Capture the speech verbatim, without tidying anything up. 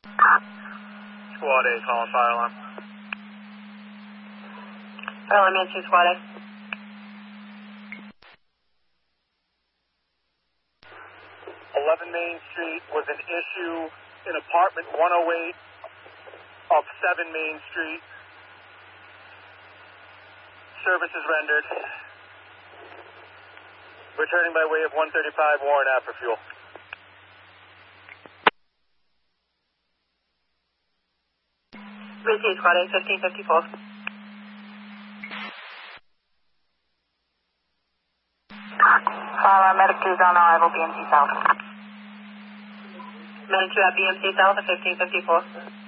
Squad A, calling fire alarm. Fire alarm, answer Squad A. eleven Main Street was an issue in apartment one oh eight of seven Main Street. Services rendered. Returning by way of one thirty-five Warren Ave for fuel. Receive Squad A, fifteen fifty-four. Fire alarm, Medic two is on arrival, B M C South. Medic two at B M C South at fifteen fifty-four.